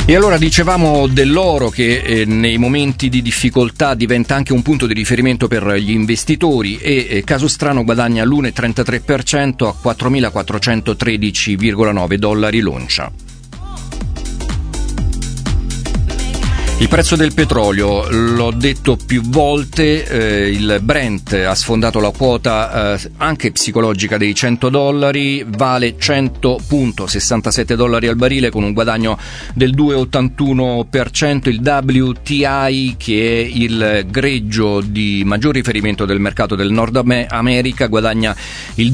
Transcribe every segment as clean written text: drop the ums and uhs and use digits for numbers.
E allora dicevamo dell'oro che nei momenti di difficoltà diventa anche un punto di riferimento per gli investitori e caso strano guadagna l'1,33% a 4.413,9 dollari l'oncia. Il prezzo del petrolio, l'ho detto più volte, il Brent ha sfondato la quota anche psicologica dei $100, vale 100,67 dollari al barile con un guadagno del 2,81%. Il WTI, che è il greggio di maggior riferimento del mercato del Nord America, guadagna il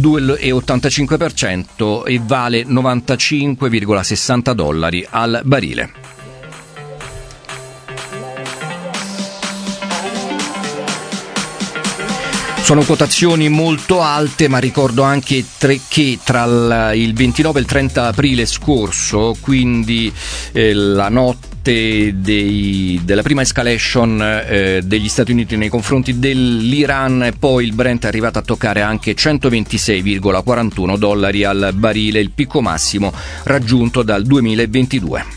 2,85% e vale 95,60 dollari al barile. Sono quotazioni molto alte, ma ricordo anche che tra il 29 e il 30 aprile scorso, quindi la notte della prima escalation degli Stati Uniti nei confronti dell'Iran, poi il Brent è arrivato a toccare anche 126,41 dollari al barile, il picco massimo raggiunto dal 2022.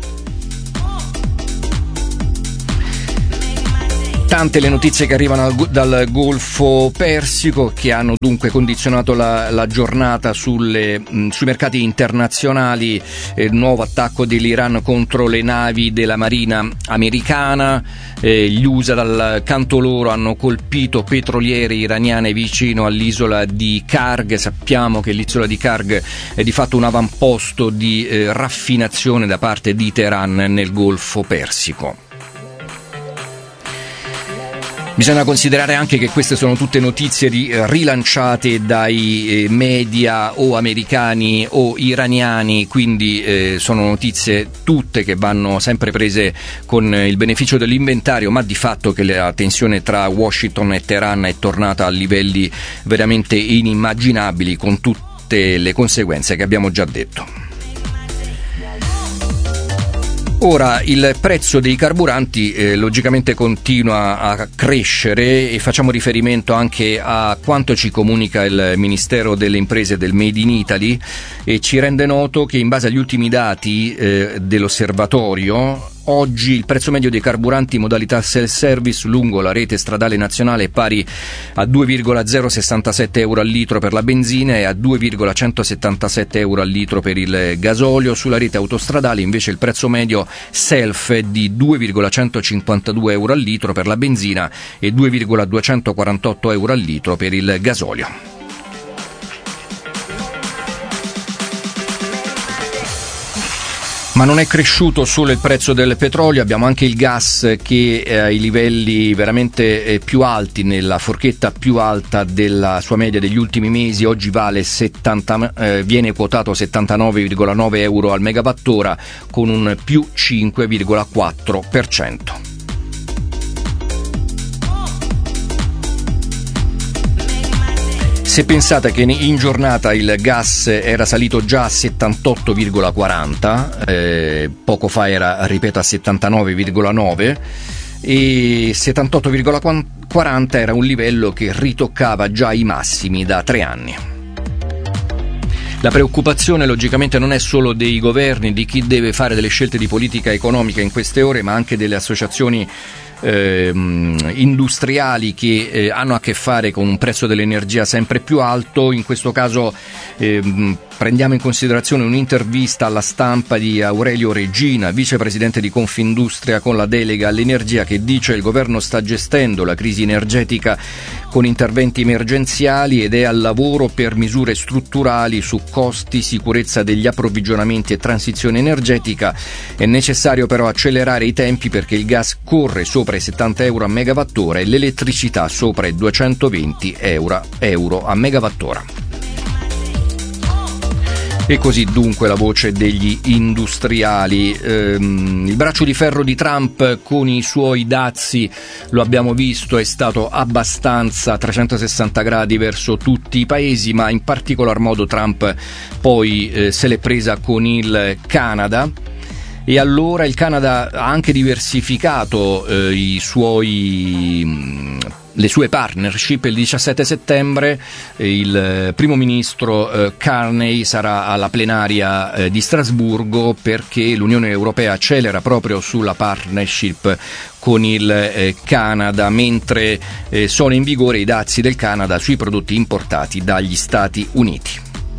Tante le notizie che arrivano dal Golfo Persico, che hanno dunque condizionato la giornata sui mercati internazionali. Nuovo attacco dell'Iran contro le navi della Marina americana. Gli USA dal canto loro hanno colpito petroliere iraniane vicino all'isola di Karg. Sappiamo che l'isola di Karg è di fatto un avamposto di raffinazione da parte di Teheran nel Golfo Persico. Bisogna considerare anche che queste sono tutte notizie rilanciate dai media o americani o iraniani, quindi sono notizie tutte che vanno sempre prese con il beneficio dell'inventario, ma di fatto che la tensione tra Washington e Teheran è tornata a livelli veramente inimmaginabili, con tutte le conseguenze che abbiamo già detto. Ora il prezzo dei carburanti logicamente continua a crescere e facciamo riferimento anche a quanto ci comunica il Ministero delle Imprese del Made in Italy, e ci rende noto che in base agli ultimi dati dell'osservatorio oggi il prezzo medio dei carburanti in modalità self-service lungo la rete stradale nazionale è pari a 2,067 euro al litro per la benzina e a 2,177 euro al litro per il gasolio. Sulla rete autostradale invece il prezzo medio self è di 2,152 euro al litro per la benzina e 2,248 euro al litro per il gasolio. Ma non è cresciuto solo il prezzo del petrolio, abbiamo anche il gas che è ai livelli veramente più alti, nella forchetta più alta della sua media degli ultimi mesi. Oggi viene quotato 79,9 euro al megawattora con un più 5,4%. Se pensate che in giornata il gas era salito già a 78,40, poco fa era, ripeto, a 79,9, e 78,40 era un livello che ritoccava già i massimi da 3 anni. La preoccupazione logicamente non è solo dei governi, di chi deve fare delle scelte di politica economica in queste ore, ma anche delle associazioni industriali che hanno a che fare con un prezzo dell'energia sempre più alto. In questo caso prendiamo in considerazione un'intervista alla Stampa di Aurelio Regina, vicepresidente di Confindustria con la delega all'energia, che dice che il governo sta gestendo la crisi energetica con interventi emergenziali ed è al lavoro per misure strutturali su costi, sicurezza degli approvvigionamenti e transizione energetica. È necessario però accelerare i tempi perché il gas corre sopra i 70 euro a megawattora e l'elettricità sopra i 220 euro a megawattora. E così dunque la voce degli industriali. Il braccio di ferro di Trump con i suoi dazi, lo abbiamo visto, è stato abbastanza a 360 gradi verso tutti i paesi, ma in particolar modo Trump poi se l'è presa con il Canada. E allora il Canada ha anche diversificato i suoi le sue partnership. Il 17 settembre il primo ministro Carney sarà alla plenaria di Strasburgo, perché l'Unione Europea accelera proprio sulla partnership con il Canada, mentre sono in vigore i dazi del Canada sui prodotti importati dagli Stati Uniti.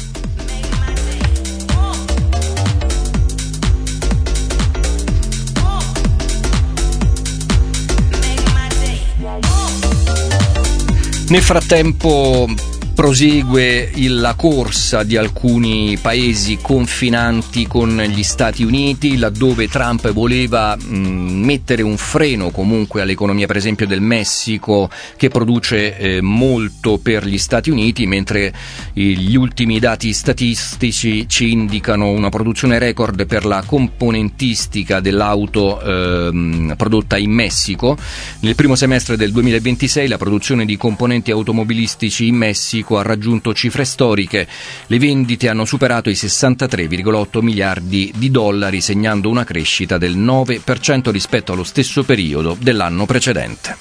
Nel frattempo prosegue la corsa di alcuni paesi confinanti con gli Stati Uniti, laddove Trump voleva mettere un freno comunque all'economia, per esempio del Messico, che produce molto per gli Stati Uniti, mentre gli ultimi dati statistici ci indicano una produzione record per la componentistica dell'auto prodotta in Messico. Nel primo semestre del 2026 la produzione di componenti automobilistici in Messico ha raggiunto cifre storiche. Le vendite hanno superato i 63,8 miliardi di dollari, segnando una crescita del 9% rispetto allo stesso periodo dell'anno precedente.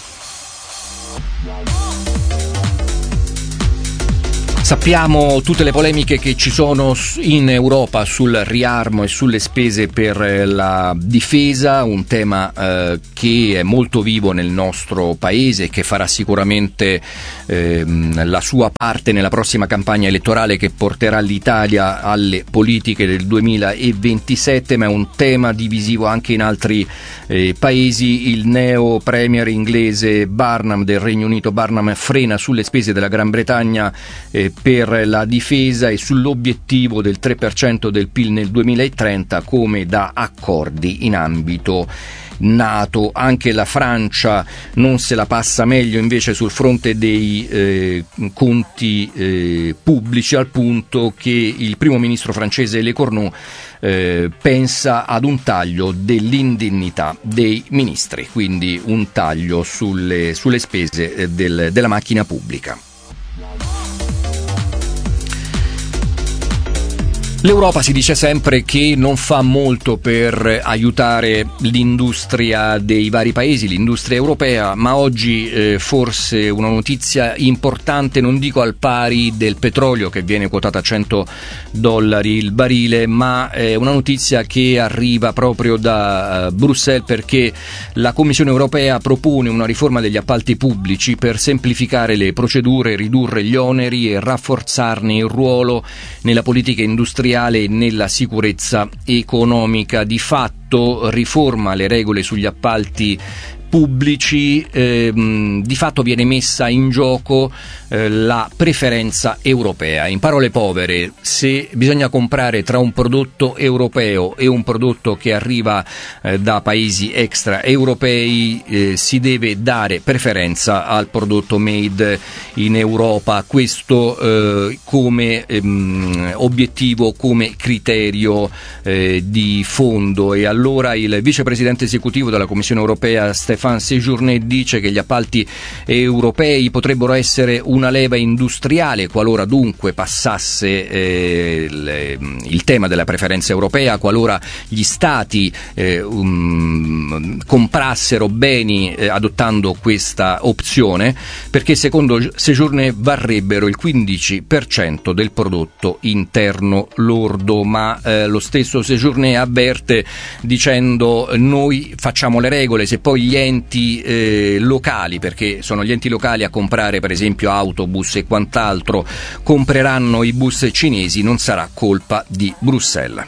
Sappiamo tutte le polemiche che ci sono in Europa sul riarmo e sulle spese per la difesa, un tema che è molto vivo nel nostro paese e che farà sicuramente la sua parte nella prossima campagna elettorale che porterà l'Italia alle politiche del 2027, ma è un tema divisivo anche in altri paesi. Il neo premier inglese Barnum del Regno Unito, Barnum, frena sulle spese della Gran Bretagna per la difesa e sull'obiettivo del 3% del PIL nel 2030 come da accordi in ambito NATO. Anche la Francia non se la passa meglio invece sul fronte dei conti pubblici, al punto che il primo ministro francese Le Cornu pensa ad un taglio dell'indennità dei ministri, quindi un taglio sulle spese della macchina pubblica. L'Europa si dice sempre che non fa molto per aiutare l'industria dei vari paesi, l'industria europea, ma oggi forse una notizia importante, non dico al pari del petrolio che viene quotato a $100 il barile, ma è una notizia che arriva proprio da Bruxelles, perché la Commissione europea propone una riforma degli appalti pubblici per semplificare le procedure, ridurre gli oneri e rafforzarne il ruolo nella politica industriale e nella sicurezza economica. Di fatto riforma le regole sugli appalti pubblici, di fatto viene messa in gioco la preferenza europea. In parole povere, se bisogna comprare tra un prodotto europeo e un prodotto che arriva da paesi extraeuropei, si deve dare preferenza al prodotto made in Europa. Questo come obiettivo, come criterio di fondo. E allora il vicepresidente esecutivo della Commissione europea Stéphane Séjourné dice che gli appalti europei potrebbero essere una leva industriale qualora dunque passasse il tema della preferenza europea, qualora gli stati comprassero beni adottando questa opzione, perché secondo Séjourné varrebbero il 15% del prodotto interno lordo. Ma lo stesso Séjourné avverte dicendo: noi facciamo le regole, se poi gli enti locali, perché sono gli enti locali a comprare per esempio autobus e quant'altro, compreranno i bus cinesi, non sarà colpa di Bruxelles.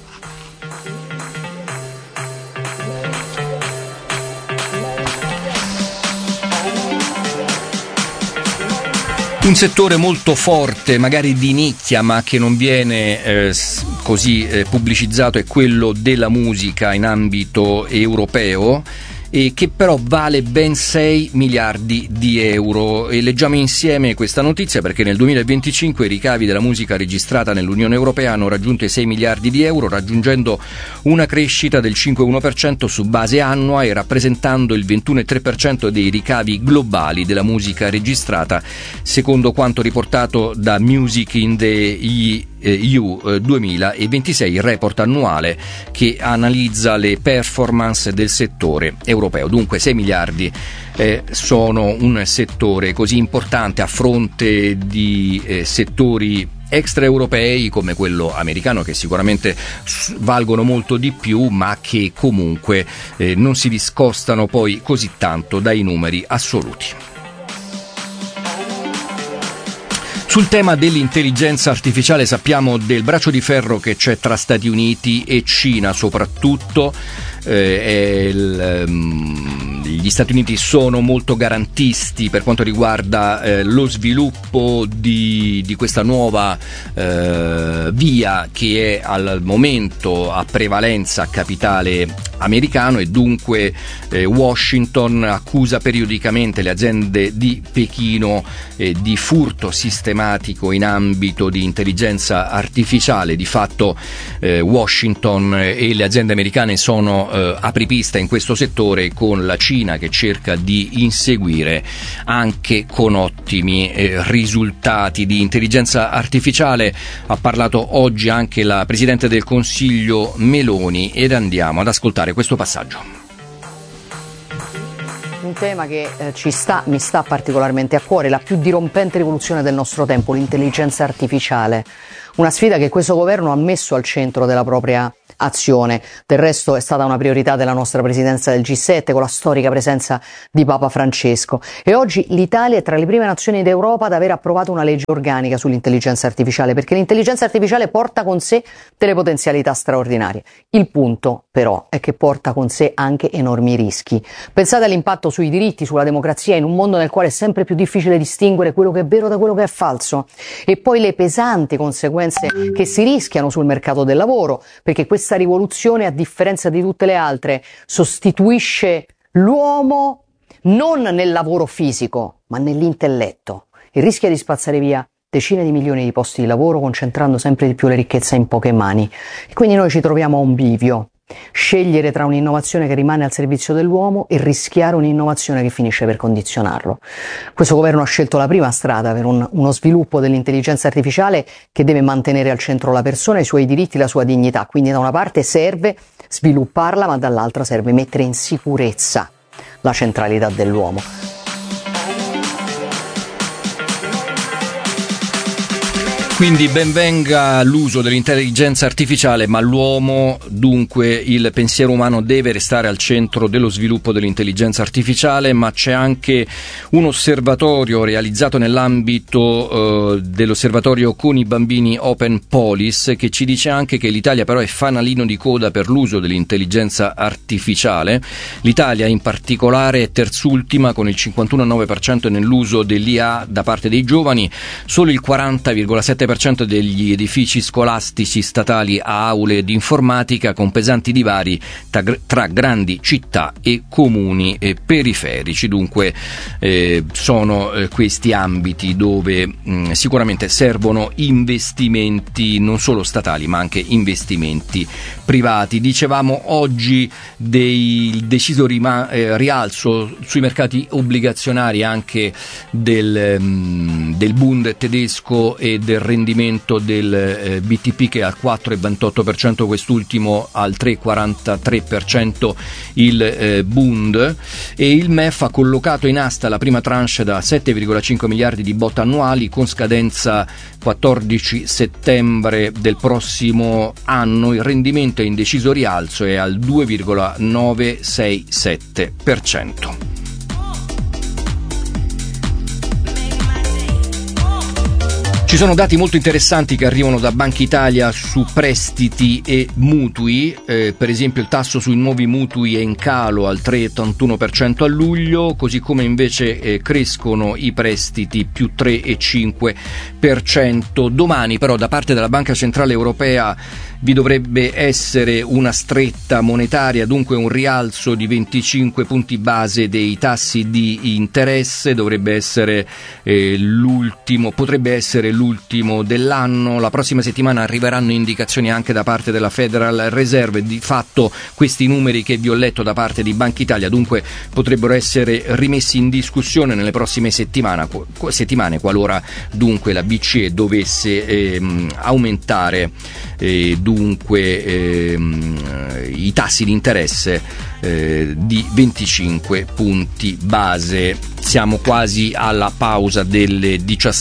Un settore molto forte, magari di nicchia, ma che non viene così pubblicizzato, è quello della musica in ambito europeo, e che però vale ben 6 miliardi di euro. E leggiamo insieme questa notizia perché nel 2025 i ricavi della musica registrata nell'Unione Europea hanno raggiunto i 6 miliardi di euro, raggiungendo una crescita del 5,1% su base annua e rappresentando il 21,3% dei ricavi globali della musica registrata, secondo quanto riportato da Music in the EU 2026, il report annuale che analizza le performance del settore europeo. Dunque 6 miliardi sono un settore così importante a fronte di settori extraeuropei come quello americano, che sicuramente valgono molto di più, ma che comunque non si discostano poi così tanto dai numeri assoluti. Sul tema dell'intelligenza artificiale sappiamo del braccio di ferro che c'è tra Stati Uniti e Cina soprattutto. Gli Stati Uniti sono molto garantisti per quanto riguarda lo sviluppo di questa nuova via che è al momento a prevalenza capitale americano, e dunque Washington accusa periodicamente le aziende di Pechino di furto sistematico in ambito di intelligenza artificiale. Di fatto Washington e le aziende americane sono apripista in questo settore, con la Cina che cerca di inseguire anche con ottimi risultati di intelligenza artificiale. Ha parlato oggi anche la Presidente del Consiglio Meloni ed andiamo ad ascoltare questo passaggio. Un tema che mi sta particolarmente a cuore, la più dirompente rivoluzione del nostro tempo, l'intelligenza artificiale. Una sfida che questo governo ha messo al centro della propria azione. Del resto è stata una priorità della nostra presidenza del G7 con la storica presenza di Papa Francesco, e oggi l'Italia è tra le prime nazioni d'Europa ad aver approvato una legge organica sull'intelligenza artificiale, perché l'intelligenza artificiale porta con sé delle potenzialità straordinarie. Il punto però è che porta con sé anche enormi rischi. Pensate all'impatto sui diritti, sulla democrazia, in un mondo nel quale è sempre più difficile distinguere quello che è vero da quello che è falso, e poi le pesanti conseguenze che si rischiano sul mercato del lavoro, perché questa rivoluzione, a differenza di tutte le altre, sostituisce l'uomo non nel lavoro fisico, ma nell'intelletto, e rischia di spazzare via decine di milioni di posti di lavoro, concentrando sempre di più le ricchezze in poche mani. E quindi noi ci troviamo a un bivio: scegliere tra un'innovazione che rimane al servizio dell'uomo e rischiare un'innovazione che finisce per condizionarlo. Questo governo ha scelto la prima strada per uno sviluppo dell'intelligenza artificiale che deve mantenere al centro la persona, i suoi diritti, la sua dignità. Quindi da una parte serve svilupparla, ma dall'altra serve mettere in sicurezza la centralità dell'uomo. Quindi ben venga l'uso dell'intelligenza artificiale, ma l'uomo, dunque il pensiero umano, deve restare al centro dello sviluppo dell'intelligenza artificiale. Ma c'è anche un osservatorio realizzato nell'ambito dell'osservatorio con i bambini Open Polis, che ci dice anche che l'Italia però è fanalino di coda per l'uso dell'intelligenza artificiale. L'Italia in particolare è terzultima con il 51,9% nell'uso dell'IA da parte dei giovani. Solo il 40,7% degli edifici scolastici statali ha aule di informatica, con pesanti divari tra grandi città e comuni periferici. Dunque sono questi ambiti dove sicuramente servono investimenti non solo statali ma anche investimenti privati. Dicevamo oggi del deciso rialzo sui mercati obbligazionari anche del Bund tedesco e del rendimento del BTP, che è al 4,28%, quest'ultimo al 3,43% il Bund, e il MEF ha collocato in asta la prima tranche da 7,5 miliardi di bot annuali con scadenza 14 settembre del prossimo anno. Il rendimento è in deciso rialzo, è al 2,967%. Ci sono dati molto interessanti che arrivano da Banca Italia su prestiti e mutui. Per esempio il tasso sui nuovi mutui è in calo al 3,81% a luglio, così come invece crescono i prestiti più 3,5%. Domani però da parte della Banca Centrale Europea vi dovrebbe essere una stretta monetaria, dunque un rialzo di 25 punti base dei tassi di interesse, potrebbe essere l'ultimo dell'anno. La prossima settimana arriveranno indicazioni anche da parte della Federal Reserve. Di fatto questi numeri che vi ho letto da parte di Banca Italia dunque potrebbero essere rimessi in discussione nelle prossime settimane qualora dunque la BCE dovesse aumentare i tassi di interesse di 25 punti base. Siamo quasi alla pausa delle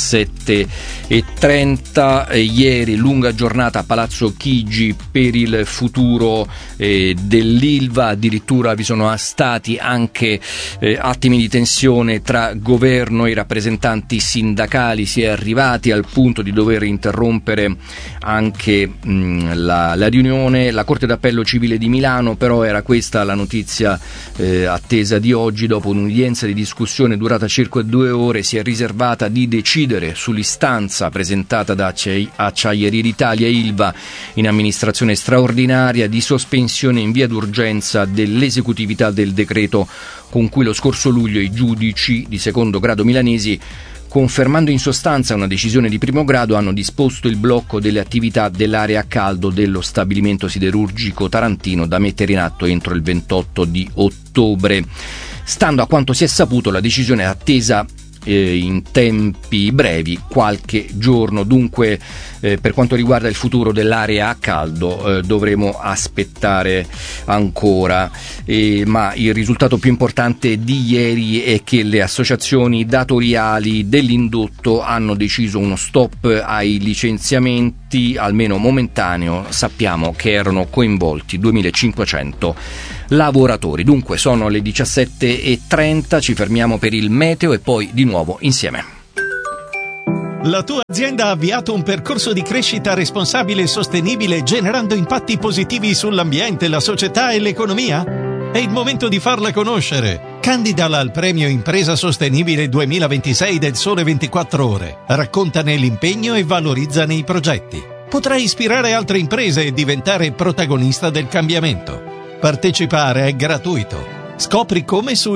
17:30. Ieri lunga giornata a Palazzo Chigi per il futuro dell'Ilva, addirittura vi sono stati anche attimi di tensione tra governo e rappresentanti sindacali, si è arrivati al punto di dover interrompere anche la riunione. La Corte d'Appello Civile di Milano, però era questa la notizia attesa di oggi, dopo un'udienza di discussione durata circa 2 ore, si è riservata di decidere sull'istanza presentata da Acciaierie d'Italia e Ilva in amministrazione straordinaria di sospensione in via d'urgenza dell'esecutività del decreto con cui lo scorso luglio i giudici di secondo grado milanesi, confermando in sostanza una decisione di primo grado, hanno disposto il blocco delle attività dell'area a caldo dello stabilimento siderurgico tarantino da mettere in atto entro il 28 di ottobre. Stando a quanto si è saputo, la decisione è attesa in tempi brevi, qualche giorno. Dunque per quanto riguarda il futuro dell'area a caldo dovremo aspettare ancora, ma il risultato più importante di ieri è che le associazioni datoriali dell'indotto hanno deciso uno stop ai licenziamenti, almeno momentaneo. Sappiamo che erano coinvolti 2.500 lavoratori. Dunque sono le 17:30, ci fermiamo per il meteo e poi di nuovo insieme. La tua azienda ha avviato un percorso di crescita responsabile e sostenibile, generando impatti positivi sull'ambiente, la società e l'economia? È il momento di farla conoscere. Candidala al premio Impresa Sostenibile 2026 del Sole 24 Ore. Raccontane l'impegno e valorizzane i progetti. Potrai ispirare altre imprese e diventare protagonista del cambiamento. Partecipare è gratuito. Scopri come su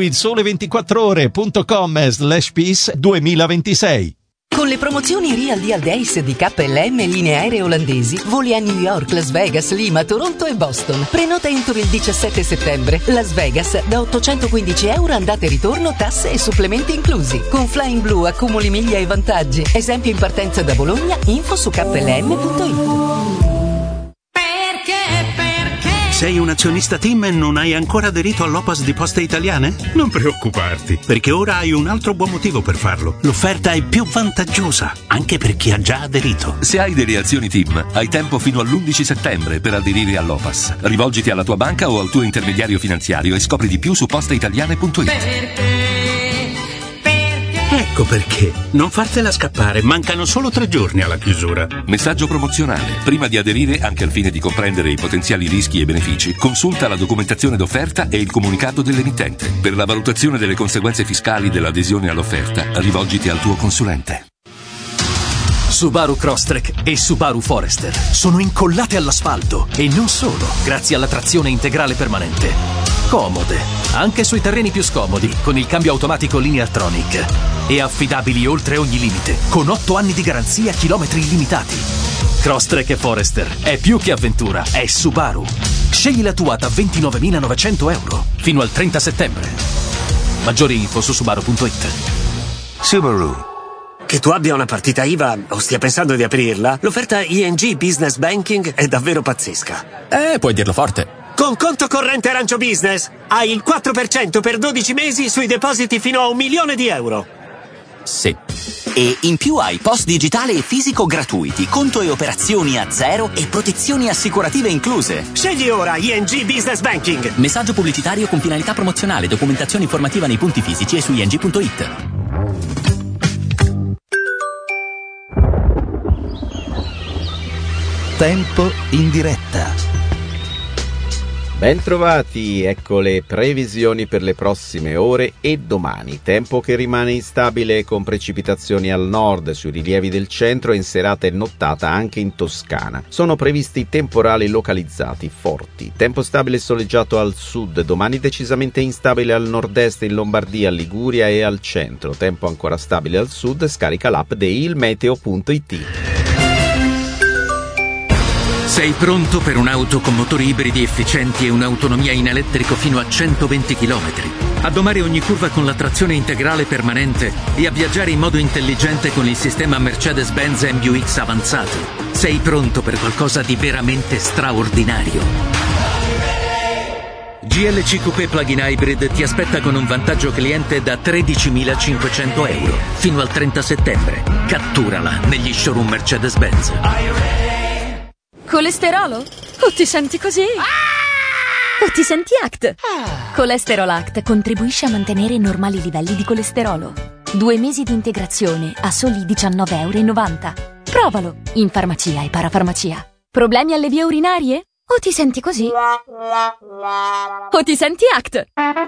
ilsole24ore.com/peace 2026. Con le promozioni Real Deal Days di KLM e linee aeree olandesi, voli a New York, Las Vegas, Lima, Toronto e Boston. Prenota entro il 17 settembre. Las Vegas da €815 andata e ritorno, tasse e supplementi inclusi. Con Flying Blue accumuli miglia e vantaggi. Esempio in partenza da Bologna, info su klm.it. Sei un azionista TIM e non hai ancora aderito all'OPAS di Poste Italiane? Non preoccuparti, perché ora hai un altro buon motivo per farlo. L'offerta è più vantaggiosa, anche per chi ha già aderito. Se hai delle azioni TIM, hai tempo fino all'11 settembre per aderire all'OPAS. Rivolgiti alla tua banca o al tuo intermediario finanziario e scopri di più su posteitaliane.it. Ecco perché. Non fartela scappare, mancano solo 3 giorni alla chiusura. Messaggio promozionale. Prima di aderire, anche al fine di comprendere i potenziali rischi e benefici, consulta la documentazione d'offerta e il comunicato dell'emittente. Per la valutazione delle conseguenze fiscali dell'adesione all'offerta, rivolgiti al tuo consulente. Subaru Crosstrek e Subaru Forester sono incollate all'asfalto e non solo, grazie alla trazione integrale permanente. Comode, anche sui terreni più scomodi, con il cambio automatico Lineartronic. E affidabili oltre ogni limite, con 8 anni di garanzia, chilometri illimitati. Crosstrek e Forester è più che avventura, è Subaru. Scegli la tua da €29.900 fino al 30 settembre. Maggiori info su subaru.it. Subaru. Che tu abbia una partita IVA o stia pensando di aprirla, l'offerta ING Business Banking è davvero pazzesca. Puoi dirlo forte. Con conto corrente Arancio Business hai il 4% per 12 mesi sui depositi fino a €1.000.000. Sì. E in più hai post digitale e fisico gratuiti, conto e operazioni a zero e protezioni assicurative incluse. Scegli ora ING Business Banking. Messaggio pubblicitario con finalità promozionale, documentazione informativa nei punti fisici e su ing.it. Tempo in diretta. Bentrovati, ecco le previsioni per le prossime ore e domani. Tempo che rimane instabile con precipitazioni al nord, sui rilievi del centro e in serata e nottata anche in Toscana. Sono previsti temporali localizzati forti. Tempo stabile e soleggiato al sud, domani decisamente instabile al nord-est in Lombardia, Liguria e al centro. Tempo ancora stabile al sud, scarica l'app di ilmeteo.it. Sei pronto per un'auto con motori ibridi efficienti e un'autonomia in elettrico fino a 120 km? A domare ogni curva con la trazione integrale permanente e a viaggiare in modo intelligente con il sistema Mercedes-Benz MBUX avanzato? Sei pronto per qualcosa di veramente straordinario? GLC Coupé Plug-in Hybrid ti aspetta con un vantaggio cliente da 13.500 euro fino al 30 settembre. Catturala negli showroom Mercedes-Benz. Colesterolo? O ti senti così? O ti senti ACT? Colesterol ACT contribuisce a mantenere normali livelli di colesterolo. 2 mesi di integrazione a soli 19,90 euro. Provalo in farmacia e parafarmacia. Problemi alle vie urinarie? O ti senti così? O ti senti ACT?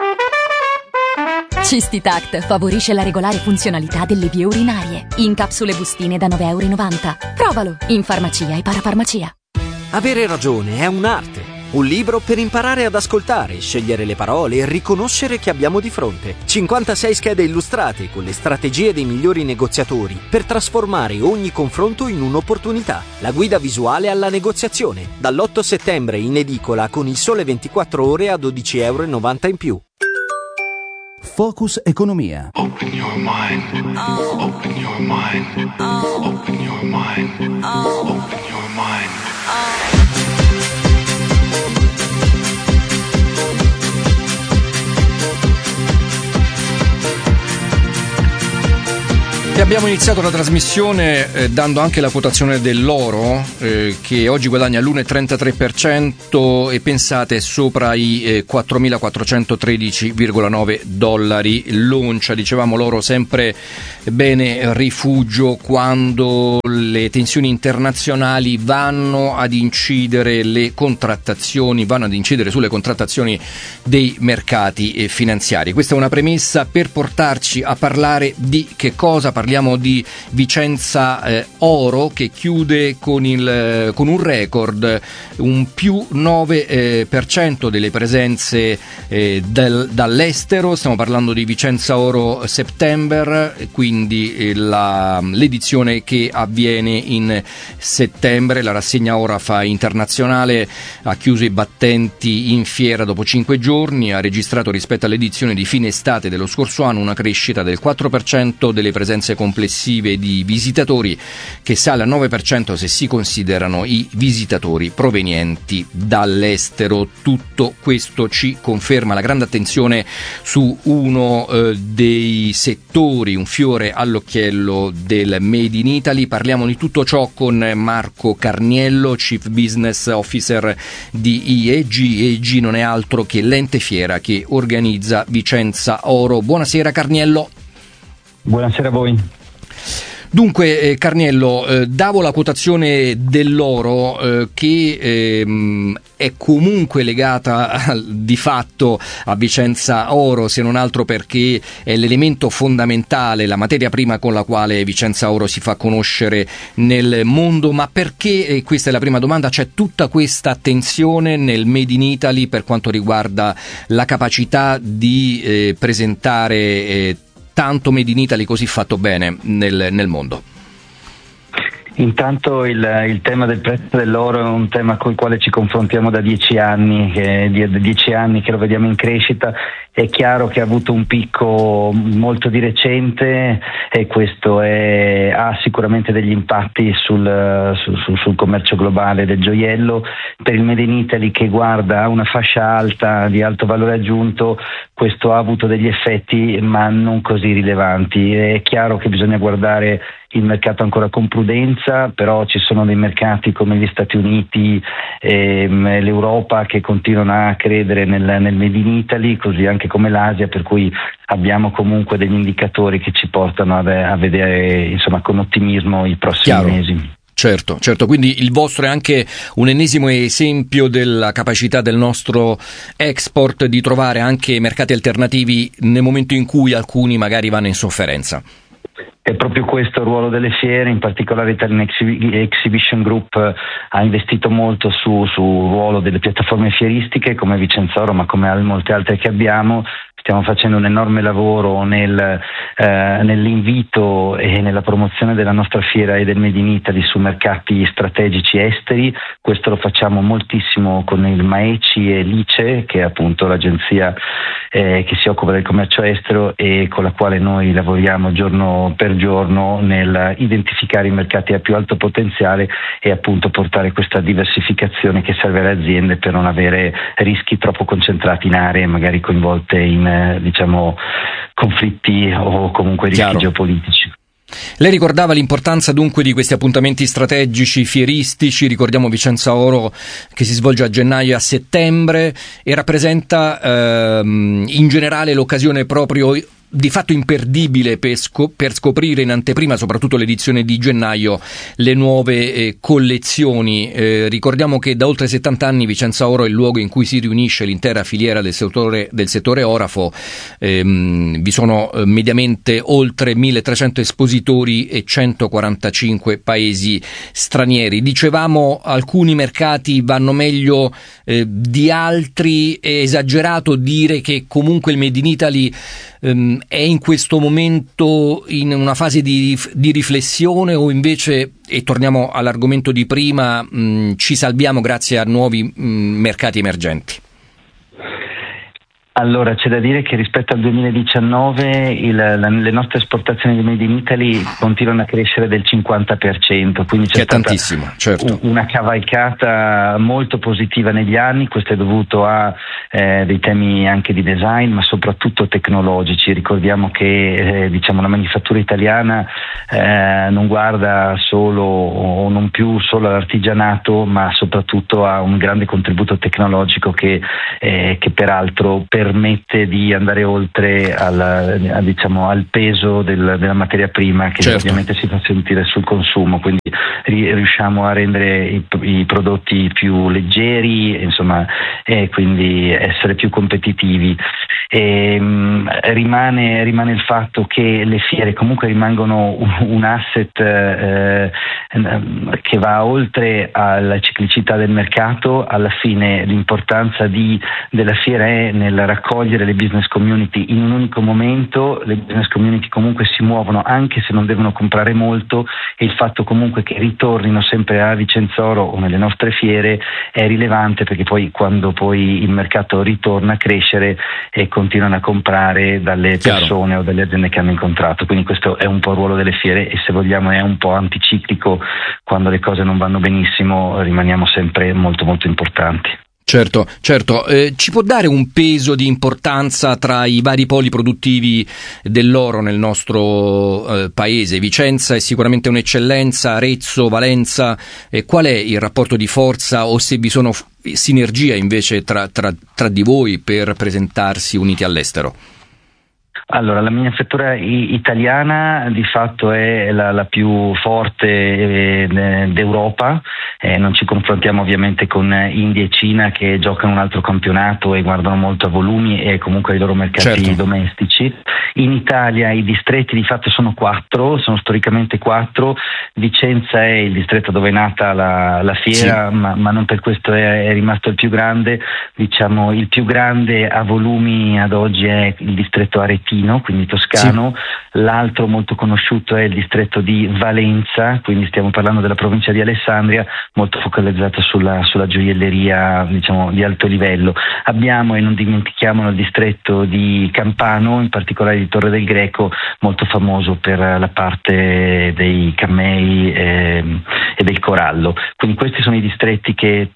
Cistitact favorisce la regolare funzionalità delle vie urinarie. In capsule bustine da 9,90 euro. Provalo in farmacia e parafarmacia. Avere ragione è un'arte. Un libro per imparare ad ascoltare, scegliere le parole e riconoscere chi abbiamo di fronte. 56 schede illustrate con le strategie dei migliori negoziatori per trasformare ogni confronto in un'opportunità. La guida visuale alla negoziazione. Dall'8 settembre in edicola con Il Sole 24 Ore a 12,90 euro in più. Focus Economia. Open your mind. Open your mind. Open your mind. Open your mind. E abbiamo iniziato la trasmissione dando anche la quotazione dell'oro che oggi guadagna l'1,33% e pensate sopra i 4.413,9 dollari l'oncia. Dicevamo l'oro sempre bene rifugio quando le tensioni internazionali vanno ad incidere sulle contrattazioni dei mercati finanziari. Questa è una premessa per portarci a parlare di che cosa? Parliamo di Vicenza Oro che chiude con un record, un più 9% delle presenze dall'estero. Stiamo parlando di Vicenza Oro September, quindi l'edizione che avviene in settembre. La rassegna Orafa internazionale ha chiuso i battenti in fiera dopo 5 giorni, ha registrato rispetto all'edizione di fine estate dello scorso anno una crescita del 4% delle presenze complessive di visitatori, che sale al 9% se si considerano i visitatori provenienti dall'estero. Tutto questo ci conferma la grande attenzione su uno dei settori, un fiore all'occhiello del Made in Italy. Parliamo di tutto ciò con Marco Carniello, Chief Business Officer di IEG. IEG non è altro che l'ente fiera che organizza Vicenza Oro. Buonasera Carniello. Buonasera a voi. Dunque Carniello, davo la quotazione dell'oro che è comunque legata di fatto a Vicenza Oro, se non altro perché è l'elemento fondamentale, la materia prima con la quale Vicenza Oro si fa conoscere nel mondo. Ma perché, questa è la prima domanda, c'è tutta questa attenzione nel Made in Italy per quanto riguarda la capacità di presentare tanto Made in Italy così fatto bene nel mondo? Intanto il tema del prezzo dell'oro è un tema con il quale ci confrontiamo da 10 anni, che lo vediamo in crescita. È chiaro che ha avuto un picco molto di recente e questo ha sicuramente degli impatti sul commercio globale del gioiello. Per il Made in Italy, che guarda a una fascia alta di alto valore aggiunto, questo ha avuto degli effetti ma non così rilevanti. È chiaro che bisogna guardare il mercato ancora con prudenza, però ci sono dei mercati come gli Stati Uniti e l'Europa che continuano a credere nel Made in Italy, così anche come l'Asia, per cui abbiamo comunque degli indicatori che ci portano a vedere insomma con ottimismo i prossimi mesi. Certo, quindi il vostro è anche un ennesimo esempio della capacità del nostro export di trovare anche mercati alternativi nel momento in cui alcuni magari vanno in sofferenza. È proprio questo il ruolo delle fiere, in particolare Italian Exhibition Group ha investito molto sul ruolo delle piattaforme fieristiche come Vicenza Oro, ma come molte altre che abbiamo. Stiamo facendo un enorme lavoro nell'invito e nella promozione della nostra fiera e del Made in Italy su mercati strategici esteri. Questo lo facciamo moltissimo con il MAECI e l'ICE, che è appunto l'agenzia che si occupa del commercio estero e con la quale noi lavoriamo giorno per giorno nel identificare i mercati a più alto potenziale e appunto portare questa diversificazione che serve alle aziende per non avere rischi troppo concentrati in aree magari coinvolte in conflitti o comunque rischi geopolitici. Lei ricordava l'importanza dunque di questi appuntamenti strategici fieristici, ricordiamo Vicenza Oro che si svolge a gennaio e a settembre e rappresenta in generale l'occasione proprio di fatto imperdibile per scoprire in anteprima, soprattutto l'edizione di gennaio, le nuove collezioni. Ricordiamo che da oltre 70 anni Vicenza Oro è il luogo in cui si riunisce l'intera filiera del settore orafo. Vi sono mediamente oltre 1300 espositori e 145 paesi stranieri. Dicevamo alcuni mercati vanno meglio di altri, è esagerato dire che comunque il Made in Italy è in questo momento in una fase di riflessione o invece, e torniamo all'argomento di prima, ci salviamo grazie a nuovi mercati emergenti? Allora, c'è da dire che rispetto al 2019 le nostre esportazioni di Made in Italy continuano a crescere del 50%, quindi c'è stata tantissimo, certo. Una cavalcata molto positiva negli anni. Questo è dovuto a dei temi anche di design, ma soprattutto tecnologici. Ricordiamo che la manifattura italiana non guarda solo o non più solo all'artigianato, ma soprattutto a un grande contributo tecnologico che peraltro permette di andare oltre al peso della materia prima che ovviamente si fa sentire sul consumo, quindi riusciamo a rendere i prodotti più leggeri, e quindi essere più competitivi. Rimane il fatto che le fiere comunque rimangono un asset che va oltre alla ciclicità del mercato. Alla fine l'importanza della fiera è nel raccogliere le business community in un unico momento. Le business community comunque si muovono anche se non devono comprare molto, e il fatto comunque che ritornino sempre a Vicenza Oro o nelle nostre fiere è rilevante, perché poi quando il mercato ritorna a crescere e continuano a comprare dalle persone o dalle aziende che hanno incontrato. Quindi questo è un po' il ruolo delle fiere, e se vogliamo è un po' anticiclico. Quando le cose non vanno benissimo rimaniamo sempre molto molto importanti. Certo. Ci può dare un peso di importanza tra i vari poli produttivi dell'oro nel nostro paese? Vicenza è sicuramente un'eccellenza, Arezzo, Valenza. Qual è il rapporto di forza, o se vi sono sinergie invece tra di voi per presentarsi uniti all'estero? Allora, la manifattura italiana di fatto è la più forte d'Europa. Non ci confrontiamo ovviamente con India e Cina, che giocano un altro campionato e guardano molto a volumi e comunque ai loro mercati domestici. In Italia i distretti di fatto sono storicamente 4. Vicenza è il distretto dove è nata la fiera, ma non per questo è rimasto il più grande. Il più grande a volumi ad oggi è il distretto aretino, quindi toscano. L'altro molto conosciuto è il distretto di Valenza, quindi stiamo parlando della provincia di Alessandria, molto focalizzato sulla gioielleria di alto livello. Abbiamo, e non dimentichiamolo, il distretto di Campano, in particolare di Torre del Greco, molto famoso per la parte dei cammei e del corallo. Quindi questi sono i distretti che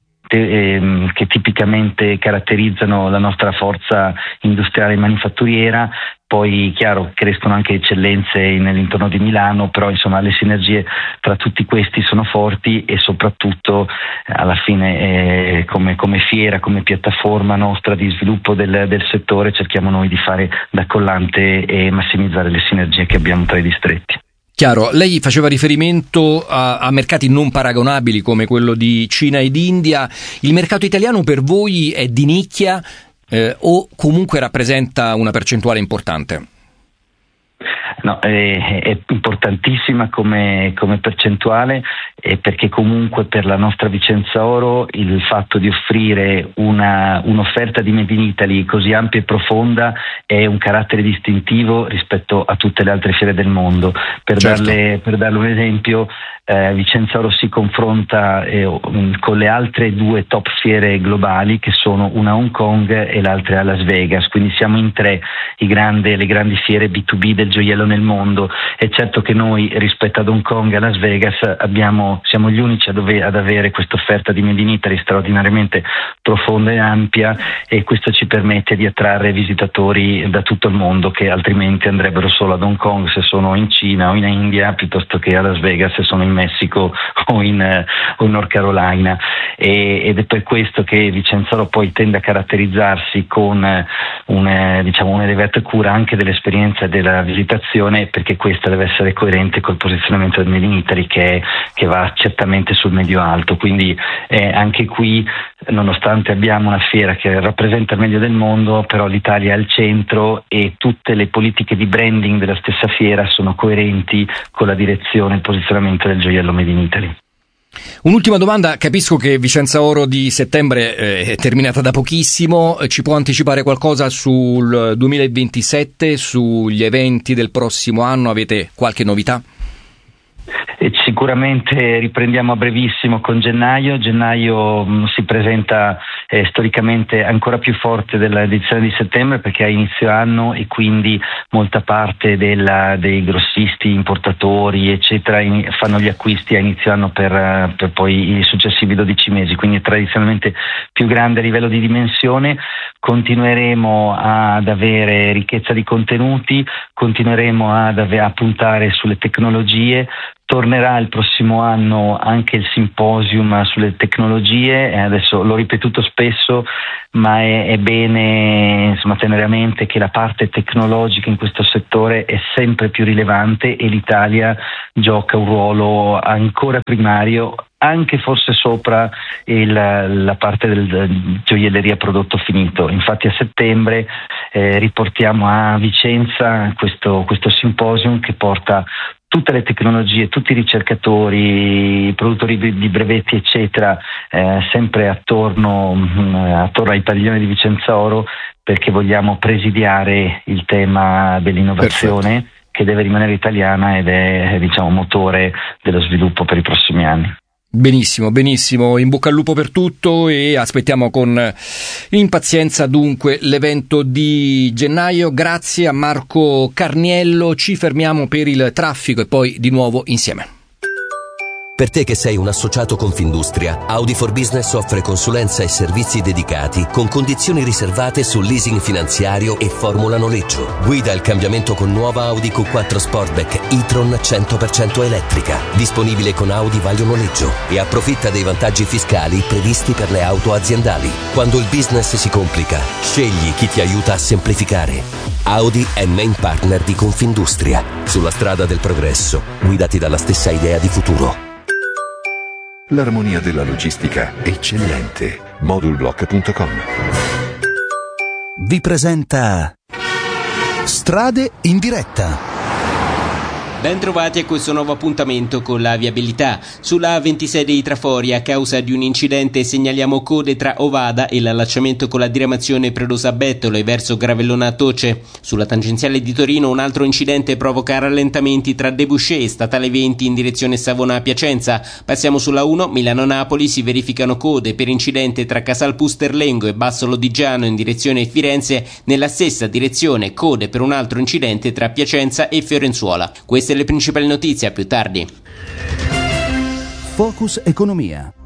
tipicamente caratterizzano la nostra forza industriale e manifatturiera. Poi chiaro crescono anche eccellenze nell'intorno di Milano, però le sinergie tra tutti questi sono forti, e soprattutto alla fine come fiera, come piattaforma nostra di sviluppo del settore, cerchiamo noi di fare da collante e massimizzare le sinergie che abbiamo tra i distretti. Chiaro, lei faceva riferimento a mercati non paragonabili come quello di Cina ed India. Il mercato italiano per voi è di nicchia o comunque rappresenta una percentuale importante? No, è importantissima come percentuale, perché comunque per la nostra Vicenza Oro il fatto di offrire un'offerta di Made in Italy così ampia e profonda è un carattere distintivo rispetto a tutte le altre fiere del mondo. Per darle un esempio, Vicenza Oro si confronta con le altre due top fiere globali, che sono una a Hong Kong e l'altra a Las Vegas, quindi siamo in tre le grandi fiere B2B del gioiello nel mondo. È certo che noi rispetto ad Hong Kong e a Las Vegas siamo gli unici ad avere questa offerta di Made in Italy straordinariamente profonda e ampia, e questo ci permette di attrarre visitatori da tutto il mondo che altrimenti andrebbero solo ad Hong Kong se sono in Cina o in India, piuttosto che a Las Vegas se sono in Messico o in North Carolina, ed è per questo che Vicenza Oro poi tende a caratterizzarsi con un'elevata cura anche dell'esperienza e della visitazione, perché questa deve essere coerente col posizionamento del Made in Italy che va certamente sul medio alto. Quindi anche qui, nonostante abbiamo una fiera che rappresenta il meglio del mondo, però l'Italia è al centro e tutte le politiche di branding della stessa fiera sono coerenti con la direzione e il posizionamento del gioiello Made in Italy. Un'ultima domanda, capisco che Vicenza Oro di settembre è terminata da pochissimo, ci può anticipare qualcosa sul 2027, sugli eventi del prossimo anno? Avete qualche novità? Sicuramente riprendiamo a brevissimo con gennaio si presenta storicamente ancora più forte dell'edizione di settembre, perché è inizio anno e quindi molta parte dei grossisti, importatori eccetera fanno gli acquisti a inizio anno per poi i successivi 12 mesi, quindi è tradizionalmente più grande a livello di dimensione. Continueremo ad avere ricchezza di contenuti, continueremo a puntare sulle tecnologie. Tornerà il prossimo anno anche il simposium sulle tecnologie, adesso l'ho ripetuto spesso, ma è bene tenere a mente che la parte tecnologica in questo settore è sempre più rilevante e l'Italia gioca un ruolo ancora primario, anche forse sopra la parte del gioielleria prodotto finito. Infatti a settembre riportiamo a Vicenza questo simposium che porta tutte le tecnologie, tutti i ricercatori, i produttori di brevetti eccetera, sempre attorno ai padiglioni di Vicenza Oro, perché vogliamo presidiare il tema dell'innovazione. Perfetto. Che deve rimanere italiana ed è motore dello sviluppo per i prossimi anni. Benissimo, in bocca al lupo per tutto e aspettiamo con impazienza dunque l'evento di gennaio. Grazie a Marco Carniello, ci fermiamo per il traffico e poi di nuovo insieme. Per te che sei un associato Confindustria, Audi for Business offre consulenza e servizi dedicati con condizioni riservate sul leasing finanziario e formula noleggio. Guida il cambiamento con nuova Audi Q4 Sportback e-tron 100% elettrica, disponibile con Audi Vaglio Noleggio, e approfitta dei vantaggi fiscali previsti per le auto aziendali. Quando il business si complica, scegli chi ti aiuta a semplificare. Audi è main partner di Confindustria. Sulla strada del progresso, guidati dalla stessa idea di futuro. L'armonia della logistica eccellente. Modulblock.com vi presenta Strade in diretta. Bentrovati a questo nuovo appuntamento con la viabilità. Sulla A26 di Trafori, a causa di un incidente, segnaliamo code tra Ovada e l'allacciamento con la diramazione Predosa Bettolo e verso Gravellona a Toce. Sulla tangenziale di Torino un altro incidente provoca rallentamenti tra Debouché e Statale 20 in direzione Savona a Piacenza. Passiamo sulla 1 Milano-Napoli, si verificano code per incidente tra Casal Pusterlengo e Basso Lodigiano in direzione Firenze. Nella stessa direzione code per un altro incidente tra Piacenza e Fiorenzuola. Queste le principali notizie, a più tardi. Focus Economia.